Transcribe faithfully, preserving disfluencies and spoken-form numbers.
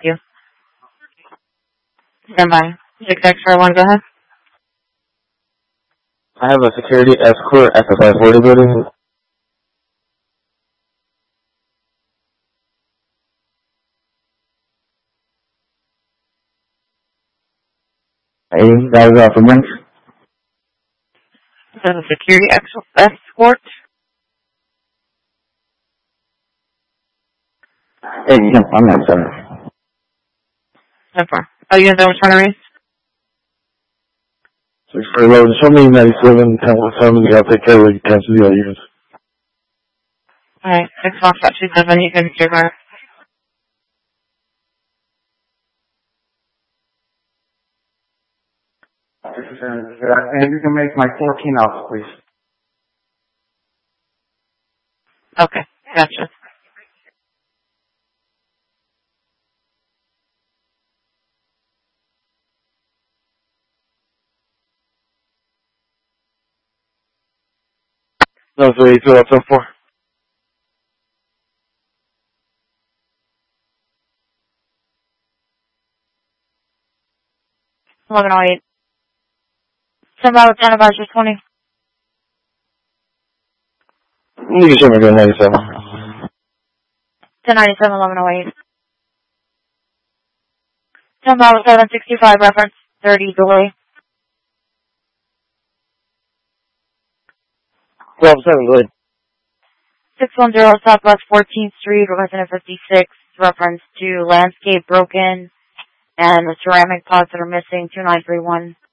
you. Stand by. six X four one, go ahead. I have a security escort at the five forty building. Hey, that was uh, from Lynch. This is a security ex- escort. Hey, yeah, I'm not sorry. So far. Oh, you have the return race? six four eleven, show me ninety-seven, ten one seven, I'll take care of it, cancel the units. Alright, six Fox two seven, you can trigger. And you can make my fourteen out, please. Okay, gotcha. No, so you two up to four. eleven oh eight. Stand by with ten about your twenty. You can show me again, ninety-seven. ten ninety-seven, eleven oh eight. Stand by with seven sixty-five, reference thirty delay. twelve seven, good. six one zero Southwest fourteenth Street, resident fifty-six, reference to landscape broken and the ceramic pots that are missing, two nine three one.